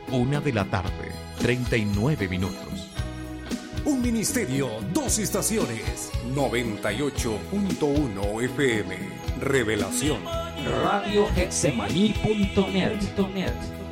1:00 39 minutos. Un ministerio, dos estaciones. 98.1 FM. Revelación. Radio Getsemaní.net.